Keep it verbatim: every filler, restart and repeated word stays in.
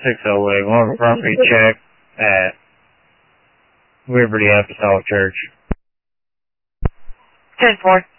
six oh eight, one property check at Liberty Apostolic Church. ten four.